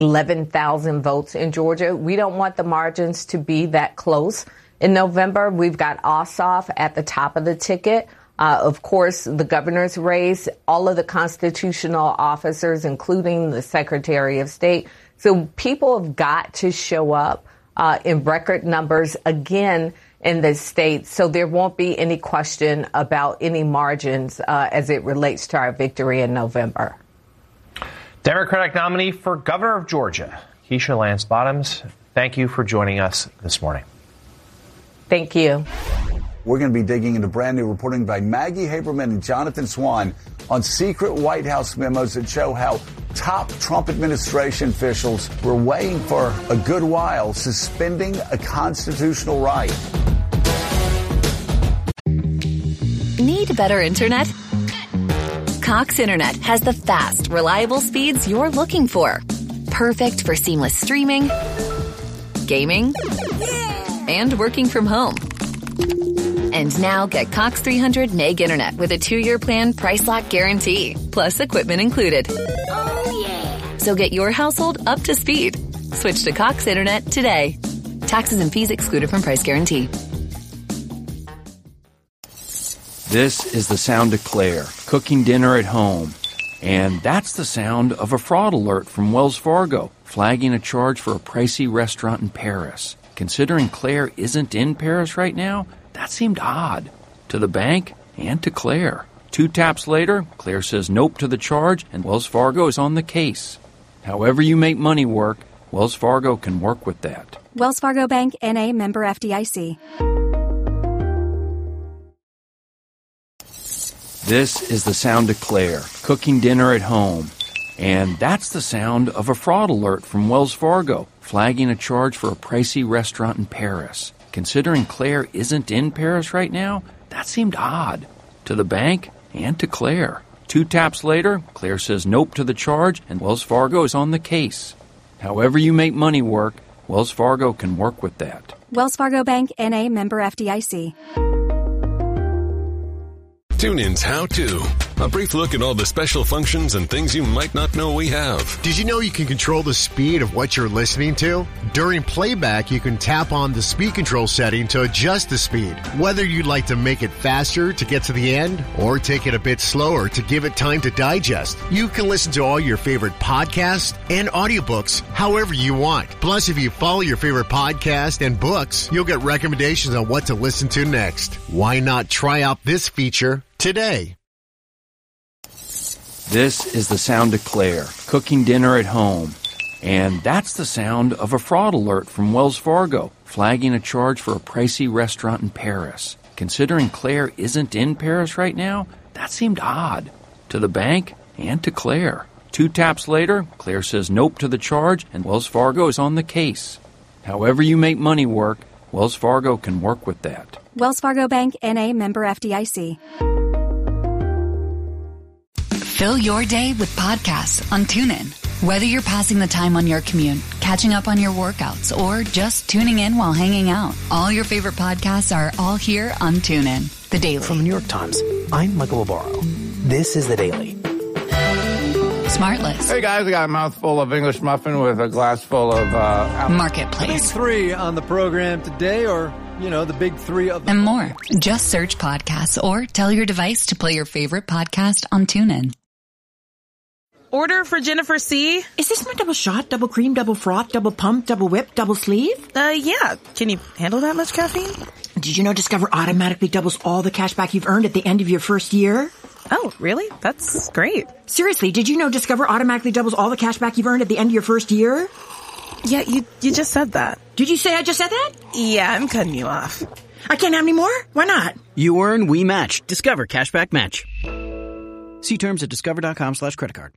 11,000 votes in Georgia. We don't want the margins to be that close. In November, we've got Ossoff at the top of the ticket. Of course, the governor's race, all of the constitutional officers, including the Secretary of State. So people have got to show up in record numbers again in the state. So there won't be any question about any margins as it relates to our victory in November. Democratic nominee for governor of Georgia, Keisha Lance Bottoms, thank you for joining us this morning. Thank you. We're going to be digging into brand new reporting by Maggie Haberman and Jonathan Swan on secret White House memos that show how top Trump administration officials were weighing for a good while suspending a constitutional right. Need better internet? Cox Internet has the fast, reliable speeds you're looking for. Perfect for seamless streaming, gaming, and working from home. And now get Cox 300 meg internet with a 2-year plan price lock guarantee, plus equipment included. Oh, yeah. So get your household up to speed. Switch to Cox Internet today. Taxes and fees excluded from price guarantee. This is the sound of Claire, cooking dinner at home. And that's the sound of a fraud alert from Wells Fargo, flagging a charge for a pricey restaurant in Paris. Considering Claire isn't in Paris right now, that seemed odd to the bank and to Claire. 2 taps later, Claire says nope to the charge, and Wells Fargo is on the case. However you make money work, Wells Fargo can work with that. Wells Fargo Bank, N.A., member FDIC. This is the sound of Claire, cooking dinner at home. And that's the sound of a fraud alert from Wells Fargo, flagging a charge for a pricey restaurant in Paris. Considering Claire isn't in Paris right now, that seemed odd to the bank and to Claire. 2 taps later, Claire says nope to the charge, and Wells Fargo is on the case. However you make money work, Wells Fargo can work with that. Wells Fargo Bank, N.A., member FDIC. TuneIn's How To. A brief look at all the special functions and things you might not know we have. Did you know you can control the speed of what you're listening to? During playback, you can tap on the speed control setting to adjust the speed. Whether you'd like to make it faster to get to the end or take it a bit slower to give it time to digest, you can listen to all your favorite podcasts and audiobooks however you want. Plus, if you follow your favorite podcast and books, you'll get recommendations on what to listen to next. Why not try out this feature today? This is the sound of Claire, cooking dinner at home. And that's the sound of a fraud alert from Wells Fargo, flagging a charge for a pricey restaurant in Paris. Considering Claire isn't in Paris right now, that seemed odd to the bank and to Claire. 2 taps later, Claire says nope to the charge, and Wells Fargo is on the case. However you make money work, Wells Fargo can work with that. Wells Fargo Bank, N.A., member FDIC. Fill your day with podcasts on TuneIn. Whether you're passing the time on your commute, catching up on your workouts, or just tuning in while hanging out, all your favorite podcasts are all here on TuneIn. The Daily. From the New York Times, I'm Michael Barbaro. This is The Daily. Smartless. Hey guys, I got a mouthful of English muffin with a glass full of Marketplace. Big 3 on the program today, or the big 3 of them. And more. Just search podcasts or tell your device to play your favorite podcast on TuneIn. Order for Jennifer C. Is this my double shot, double cream, double froth, double pump, double whip, double sleeve? Yeah. Can you handle that much caffeine? Did you know Discover automatically doubles all the cash back you've earned at the end of your first year? Oh, really? That's great. Seriously, did you know Discover automatically doubles all the cash back you've earned at the end of your first year? Yeah, you just said that. Did you say I just said that? Yeah, I'm cutting you off. I can't have any more? Why not? You earn, we match. Discover Cashback Match. See terms at discover.com/creditcard.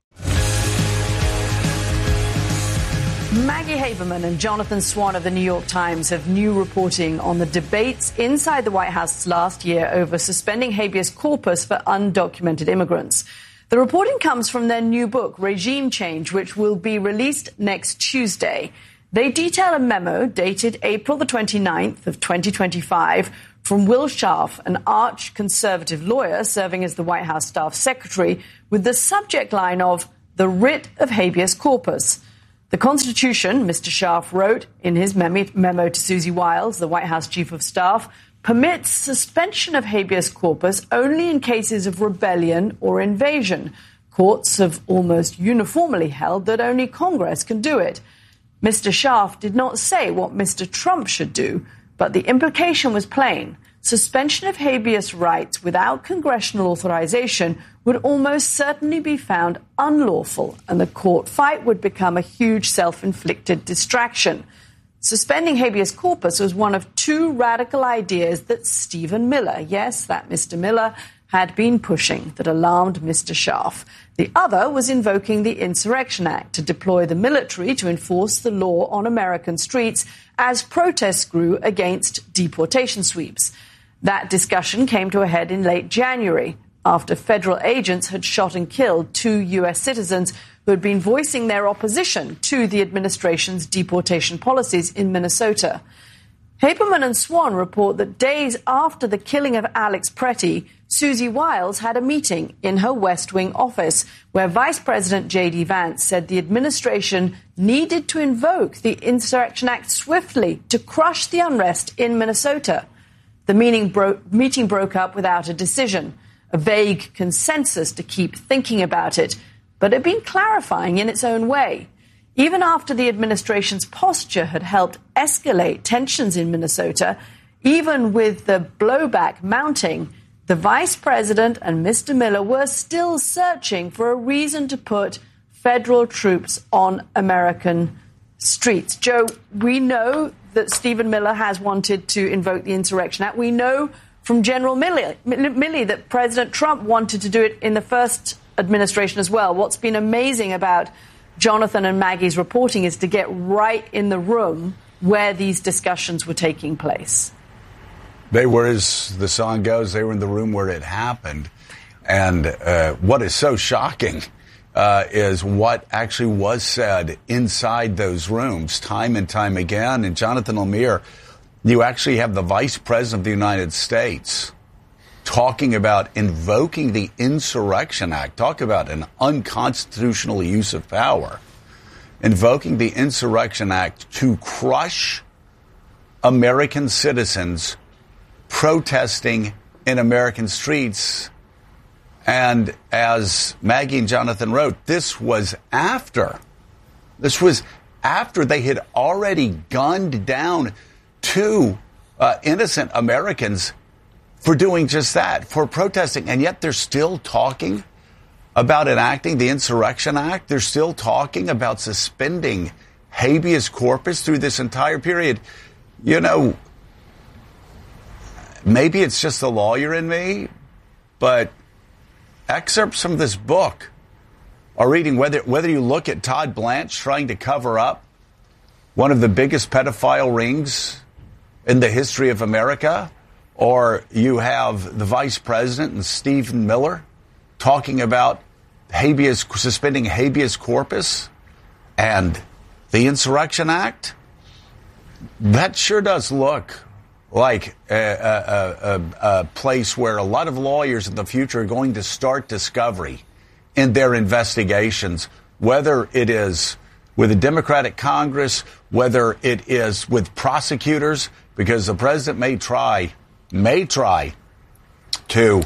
Maggie Haberman and Jonathan Swan of the New York Times have new reporting on the debates inside the White House last year over suspending habeas corpus for undocumented immigrants. The reporting comes from their new book, Regime Change, which will be released next Tuesday. They detail a memo dated April the 29th of 2025 from Will Scharf, an arch-conservative lawyer serving as the White House staff secretary, with the subject line of the writ of habeas corpus. The Constitution, Mr. Scharf wrote in his memo to Susie Wiles, the White House Chief of Staff, permits suspension of habeas corpus only in cases of rebellion or invasion. Courts have almost uniformly held that only Congress can do it. Mr. Scharf did not say what Mr. Trump should do, but the implication was plain. Suspension of habeas rights without congressional authorization would almost certainly be found unlawful, and the court fight would become a huge self-inflicted distraction. Suspending habeas corpus was one of two radical ideas that Stephen Miller, yes, that Mr. Miller, had been pushing that alarmed Mr. Scharf. The other was invoking the Insurrection Act to deploy the military to enforce the law on American streets as protests grew against deportation sweeps. That discussion came to a head in late January after federal agents had shot and killed 2 U.S. citizens who had been voicing their opposition to the administration's deportation policies in Minnesota. Haberman and Swan report that days after the killing of Alex Pretty, Susie Wiles had a meeting in her West Wing office where Vice President J.D. Vance said the administration needed to invoke the Insurrection Act swiftly to crush the unrest in Minnesota. The meeting broke up without a decision, a vague consensus to keep thinking about it, but it had been clarifying in its own way. Even after the administration's posture had helped escalate tensions in Minnesota, even with the blowback mounting, the vice president and Mr. Miller were still searching for a reason to put federal troops on American streets. Joe, we know that Stephen Miller has wanted to invoke the Insurrection Act. We know from General Milley that President Trump wanted to do it in the first administration as well. What's been amazing about Jonathan and Maggie's reporting is to get right in the room where these discussions were taking place. They were, as the song goes, they were in the room where it happened. And what is so shocking is what actually was said inside those rooms time and time again. And Jonathan Lemire, you actually have the Vice President of the United States talking about invoking the Insurrection Act. Talk about an unconstitutional use of power. Invoking the Insurrection Act to crush American citizens protesting in American streets. And as Maggie and Jonathan wrote, this was after they had already gunned down 2 innocent Americans for doing just that, for protesting. And yet they're still talking about enacting the Insurrection Act. They're still talking about suspending habeas corpus through this entire period. You know, maybe it's just the lawyer in me, but excerpts from this book are reading, whether you look at Todd Blanche trying to cover up one of the biggest pedophile rings in the history of America, or you have the vice president and Stephen Miller talking about suspending habeas corpus and the Insurrection Act. That sure does look like a place where a lot of lawyers in the future are going to start discovery in their investigations, whether it is with a Democratic Congress, whether it is with prosecutors, because the president may try to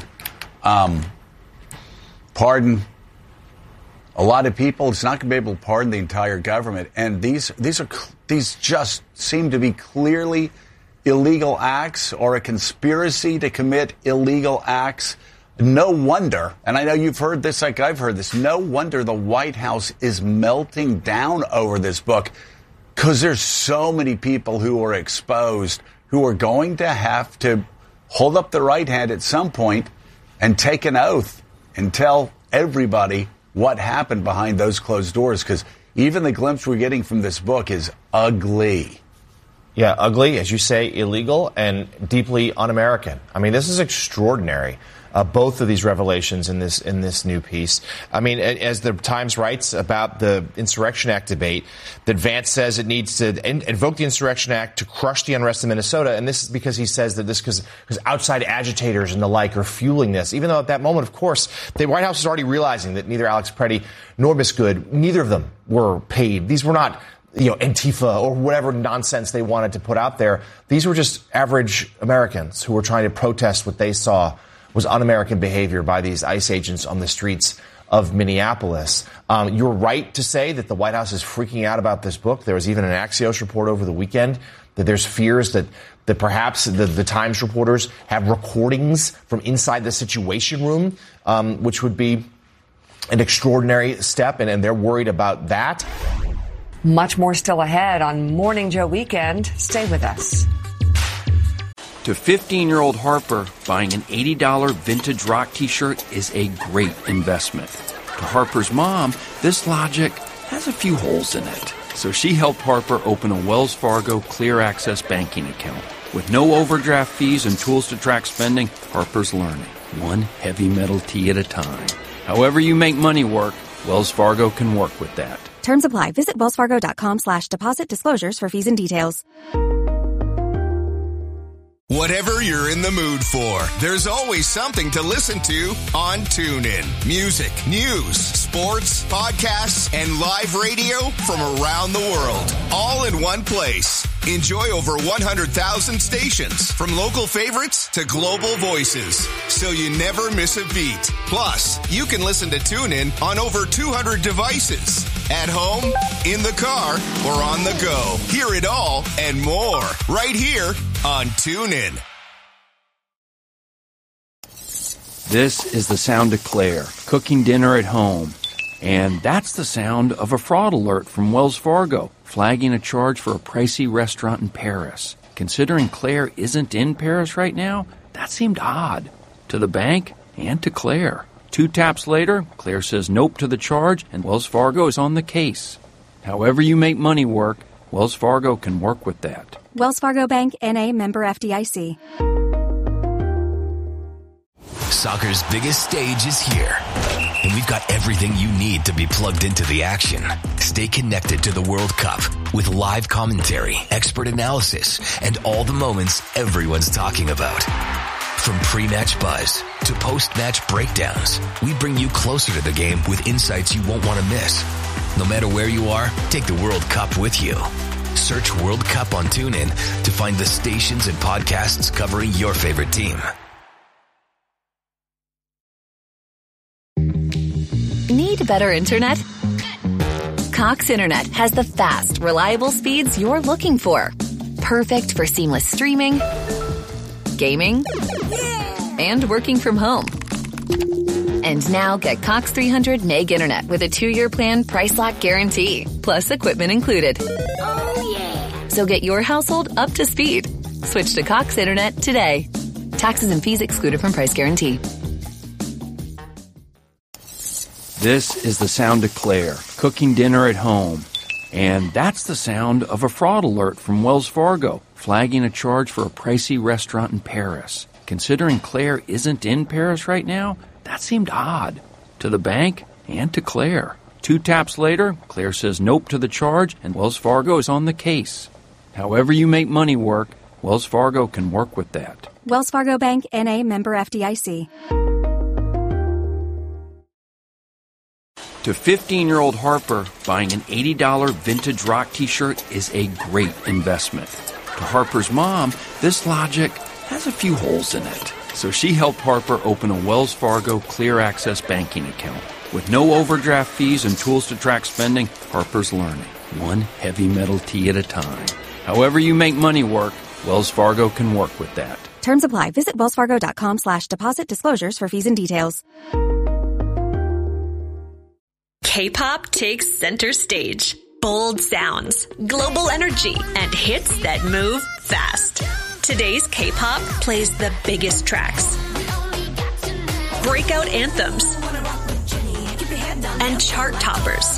pardon a lot of people. It's not going to be able to pardon the entire government. And these just seem to be clearly illegal acts or a conspiracy to commit illegal acts. No wonder, and I know you've heard this like I've heard this, no wonder the White House is melting down over this book, because there's so many people who are exposed who are going to have to hold up the right hand at some point and take an oath and tell everybody what happened behind those closed doors, because even the glimpse we're getting from this book is ugly. Yeah, ugly, as you say, illegal, and deeply un-American. I mean, this is extraordinary. both of these revelations in this new piece. I mean, as the Times writes about the Insurrection Act debate, that Vance says it needs to invoke the Insurrection Act to crush the unrest in Minnesota. And this is because he says that this because outside agitators and the like are fueling this, even though at that moment, of course, the White House was already realizing that neither Alex Preddy nor Miss Good, neither of them were paid. These were not, Antifa or whatever nonsense they wanted to put out there. These were just average Americans who were trying to protest what they saw was un-American behavior by these ICE agents on the streets of Minneapolis. You're right to say that the White House is freaking out about this book. There was even an Axios report over the weekend that there's fears that perhaps the Times reporters have recordings from inside the Situation Room, which would be an extraordinary step, and they're worried about that. Much more still ahead on Morning Joe Weekend. Stay with us. To 15-year-old Harper, buying an $80 vintage rock t-shirt is a great investment. To Harper's mom, this logic has a few holes in it. So she helped Harper open a Wells Fargo Clear Access banking account. With no overdraft fees and tools to track spending, Harper's learning, one heavy metal tee at a time. However you make money work, Wells Fargo can work with that. Terms apply. Visit wellsfargo.com/deposit disclosures for fees and details. Whatever you're in the mood for, there's always something to listen to on TuneIn. Music, news, sports, podcasts, and live radio from around the world. All in one place. Enjoy over 100,000 stations, from local favorites to global voices, so you never miss a beat. Plus, you can listen to TuneIn on over 200 devices. At home, in the car, or on the go. Hear it all and more right here on TuneIn. This is the sound of Claire, cooking dinner at home. And that's the sound of a fraud alert from Wells Fargo, flagging a charge for a pricey restaurant in Paris. Considering Claire isn't in Paris right now, that seemed odd. To the bank and to Claire. 2 taps later, Claire says nope to the charge, and Wells Fargo is on the case. However you make money work, Wells Fargo can work with that. Wells Fargo Bank, N.A., member FDIC. Soccer's biggest stage is here, and we've got everything you need to be plugged into the action. Stay connected to the World Cup with live commentary, expert analysis, and all the moments everyone's talking about. From pre-match buzz to post-match breakdowns, we bring you closer to the game with insights you won't want to miss. No matter where you are, take the World Cup with you. Search World Cup on TuneIn to find the stations and podcasts covering your favorite team. Need better internet? Cox Internet has the fast, reliable speeds you're looking for. Perfect for seamless streaming, gaming, and working from home. And now get Cox 300 meg internet with a 2-year plan, price lock guarantee, plus equipment included. Oh yeah! So get your household up to speed. Switch to Cox Internet today. Taxes and fees excluded from price guarantee. This is the sound of Claire, cooking dinner at home. And that's the sound of a fraud alert from Wells Fargo, flagging a charge for a pricey restaurant in Paris. Considering Claire isn't in Paris right now, that seemed odd. To the bank and to Claire. 2 taps later, Claire says nope to the charge, and Wells Fargo is on the case. However you make money work, Wells Fargo can work with that. Wells Fargo Bank, N.A., member FDIC. To 15-year-old Harper, buying an $80 vintage rock t-shirt is a great investment. To Harper's mom, this logic has a few holes in it. So she helped Harper open a Wells Fargo Clear Access banking account. With no overdraft fees and tools to track spending, Harper's learning, one heavy metal tee at a time. However you make money work, Wells Fargo can work with that. Terms apply. Visit wellsfargo.com/deposit disclosures for fees and details. K-pop takes center stage. Bold sounds, global energy, and hits that move fast. Today's K-pop plays the biggest tracks, breakout anthems, and chart toppers.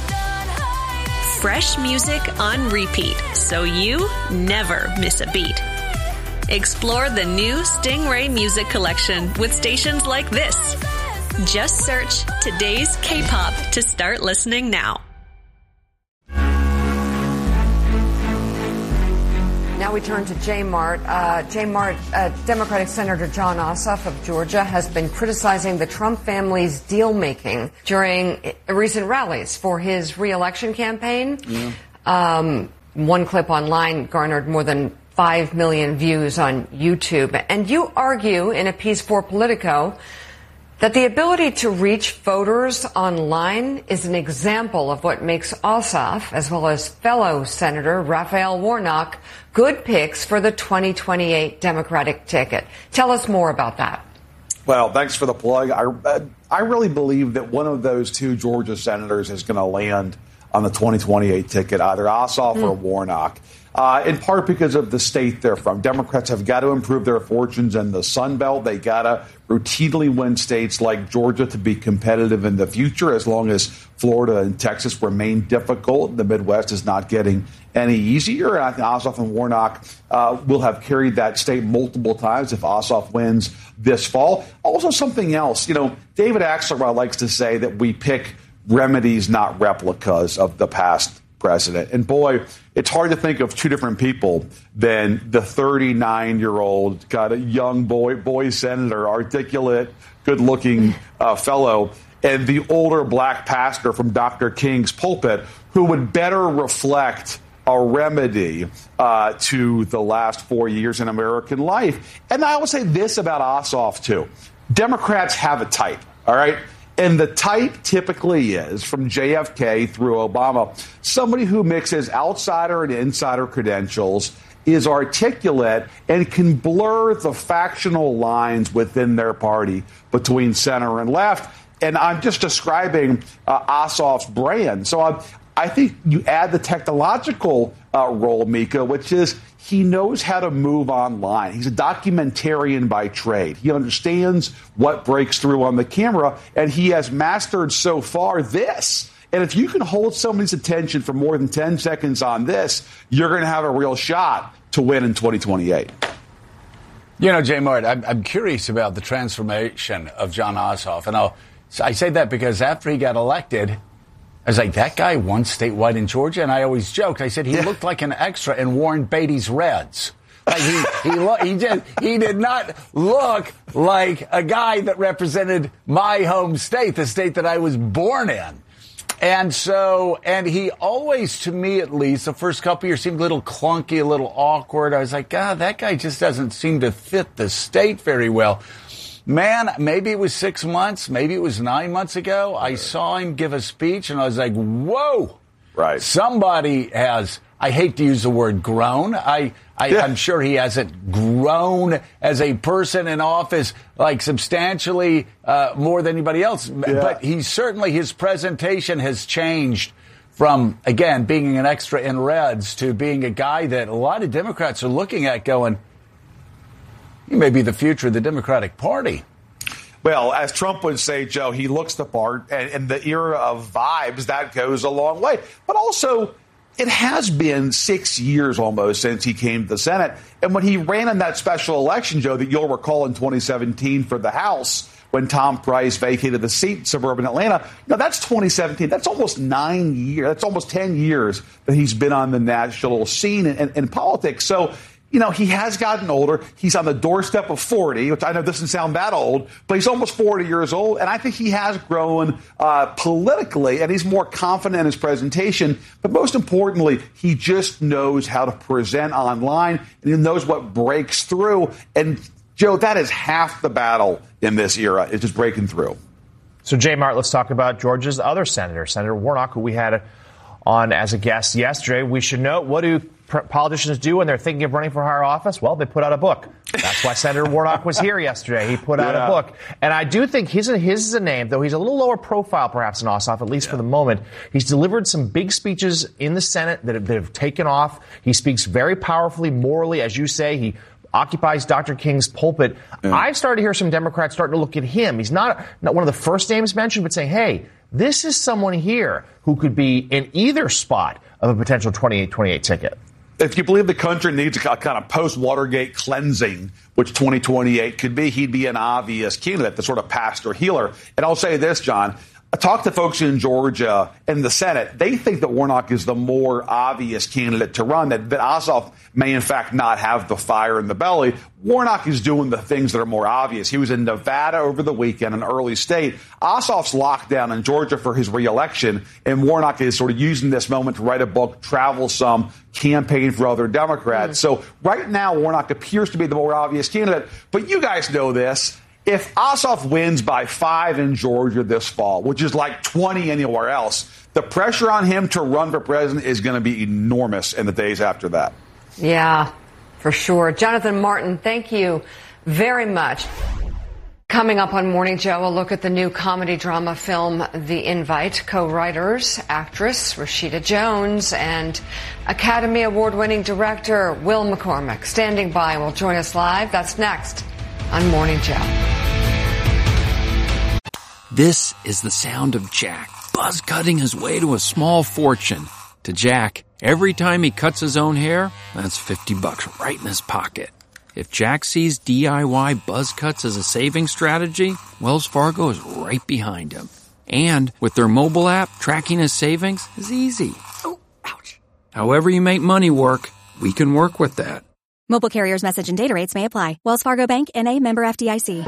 Fresh music on repeat, so you never miss a beat. Explore the new Stingray Music Collection with stations like this. Just search Today's K-Pop to start listening now. Now we turn to J-Mart. J-Mart, Democratic Senator Jon Ossoff of Georgia has been criticizing the Trump family's deal-making during recent rallies for his re-election campaign. Yeah. One clip online garnered more than 5 million views on YouTube. And you argue in a piece for Politico that the ability to reach voters online is an example of what makes Ossoff, as well as fellow Senator Raphael Warnock, good picks for the 2028 Democratic ticket. Tell us more about that. Well, thanks for the plug. I really believe that one of those two Georgia senators is going to land on the 2028 ticket, either Ossoff or Warnock. In part because of the state they're from. Democrats have got to improve their fortunes in the Sun Belt. They got to routinely win states like Georgia to be competitive in the future, as long as Florida and Texas remain difficult. The Midwest is not getting any easier. And I think Ossoff and Warnock will have carried that state multiple times if Ossoff wins this fall. Also, something else. David Axelrod likes to say that we pick remedies, not replicas of the past president. And boy, it's hard to think of two different people than the 39-year-old, got a young boy senator, articulate, good-looking fellow, and the older black pastor from Dr. King's pulpit, who would better reflect a remedy to the last 4 years in American life. And I will say this about Ossoff, too. Democrats have a type, all right? And the type typically is, from JFK through Obama, somebody who mixes outsider and insider credentials, is articulate, and can blur the factional lines within their party between center and left. And I'm just describing Ossoff's brand. So I think you add the technological role, Mika, which is he knows how to move online. He's a documentarian by trade. He understands what breaks through on the camera, and he has mastered so far this. And if you can hold somebody's attention for more than 10 seconds on this, you're going to have a real shot to win in 2028. J-Mart, I'm curious about the transformation of Jon Ossoff. And I say that because after he got elected, I was like, that guy won statewide in Georgia, and I always joked. I said he looked like an extra in Warren Beatty's Reds. Like he did not look like a guy that represented my home state, the state that I was born in. And he always, to me at least, the first couple of years seemed a little clunky, a little awkward. I was like, God, that guy just doesn't seem to fit the state very well. Man, maybe it was 6 months, maybe it was 9 months ago. I saw him give a speech, and I was like, whoa. Right. Somebody has, I hate to use the word grown. I'm sure he hasn't grown as a person in office, like substantially more than anybody else. Yeah. But his presentation has changed from, again, being an extra in Reds to being a guy that a lot of Democrats are looking at going, he may be the future of the Democratic Party. Well, as Trump would say, Joe, he looks the part, and in the era of vibes, that goes a long way. But also, it has been 6 years almost since he came to the Senate. And when he ran in that special election, Joe, that you'll recall in 2017 for the House, when Tom Price vacated the seat in suburban Atlanta, that's 2017. That's almost 9 years. That's almost 10 years that he's been on the national scene in politics. So, he has gotten older. He's on the doorstep of 40, which I know doesn't sound that old, but he's almost 40 years old. And I think he has grown politically, and he's more confident in his presentation. But most importantly, he just knows how to present online, and he knows what breaks through. And, Joe, that is half the battle in this era, is just breaking through. So, J-Mart, let's talk about Georgia's other senator, Senator Warnock, who we had on as a guest yesterday. We should note, what do politicians do when they're thinking of running for higher office? Well, they put out a book. That's why Senator Warnock was here yesterday. He put out a book. And I do think his is a name, though he's a little lower profile perhaps than Ossoff, at least for the moment. He's delivered some big speeches in the Senate that have taken off. He speaks very powerfully, morally, as you say. He occupies Dr. King's pulpit. I've started to hear some Democrats starting to look at him. He's not one of the first names mentioned, but saying, hey, this is someone here who could be in either spot of a potential 28 ticket. if you believe the country needs a kind of post-Watergate cleansing, which 2028 could be, he'd be an obvious candidate, the sort of pastor healer. And I'll say this, John. I talked to folks in Georgia and the Senate. They think that Warnock is the more obvious candidate to run, that Ossoff may, in fact, not have the fire in the belly. Warnock is doing the things that are more obvious. He was in Nevada over the weekend, an early state. Ossoff's locked down in Georgia for his reelection, and Warnock is sort of using this moment to write a book, travel some, campaign for other Democrats. So right now, Warnock appears to be the more obvious candidate. But you guys know this. If Ossoff wins by 5 in Georgia this fall, which is like 20 anywhere else, the pressure on him to run for president is going to be enormous in the days after that. Yeah, for sure. Jonathan Martin, thank you very much. Coming up on Morning Joe, a look at the new comedy drama film, The Invite. Co-writers, actress Rashida Jones, and Academy Award-winning director Will McCormick standing by and will join us live. That's next on Morning Joe. This is the sound of Jack, buzz cutting his way to a small fortune. To Jack, every time he cuts his own hair, that's $50 right in his pocket. If Jack sees DIY buzz cuts as a saving strategy, Wells Fargo is right behind him. And with their mobile app, tracking his savings is easy. Oh, ouch. However you make money work, we can work with that. Mobile carriers' message and data rates may apply. Wells Fargo Bank, N.A., member FDIC.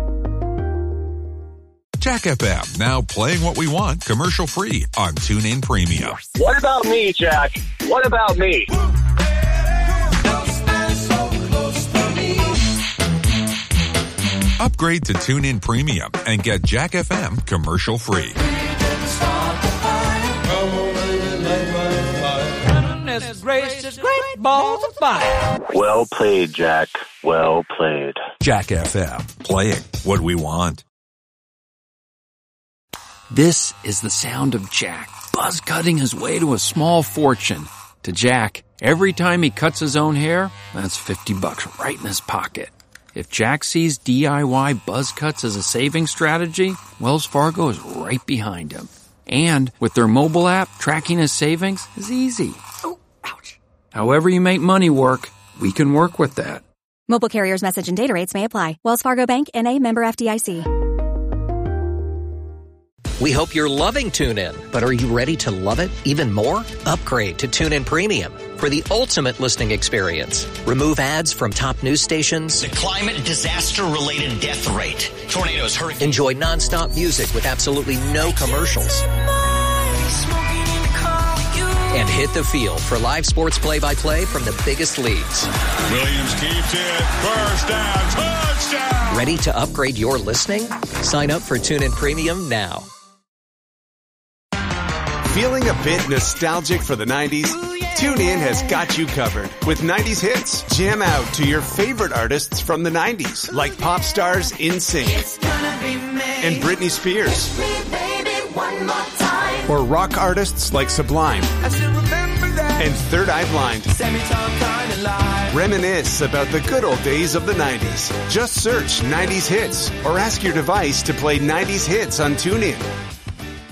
Jack FM, now playing what we want commercial-free on TuneIn Premium. What about me, Jack? What about me? Upgrade to TuneIn Premium and get Jack FM commercial-free. Gracious, great balls of fire. Well played, Jack. Well played. Jack FM, playing what we want. This is the sound of Jack, buzz cutting his way to a small fortune. To Jack, every time he cuts his own hair, that's $50 right in his pocket. If Jack sees DIY buzz cuts as a saving strategy, Wells Fargo is right behind him. And with their mobile app, tracking his savings is easy. Oh, ouch. However you make money work, we can work with that. Mobile carriers' message and data rates may apply. Wells Fargo Bank, N.A., member FDIC. We hope you're loving TuneIn, but are you ready to love it even more? Upgrade to TuneIn Premium for the ultimate listening experience. Remove ads from top news stations. The climate disaster-related death rate. Tornadoes, hurricanes. Enjoy nonstop music with absolutely no commercials. And hit the field for live sports play-by-play from the biggest leagues. Williams keeps it. First down. Touchdown. Ready to upgrade your listening? Sign up for TuneIn Premium now. Feeling a bit nostalgic for the 90s? TuneIn has got you covered with 90s hits. Jam out to your favorite artists from the 90s, like pop stars NSYNC and Britney Spears. Or rock artists like Sublime and Third Eye Blind. Reminisce about the good old days of the 90s. Just search 90s hits or ask your device to play 90s hits on TuneIn.